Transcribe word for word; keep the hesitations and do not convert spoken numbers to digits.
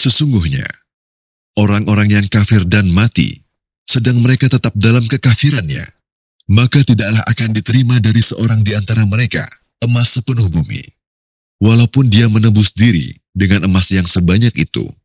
Sesungguhnya, orang-orang yang kafir dan mati, sedang mereka tetap dalam kekafirannya, maka tidaklah akan diterima dari seorang di antara mereka emas sepenuh bumi. Walaupun dia menebus diri dengan emas yang sebanyak itu,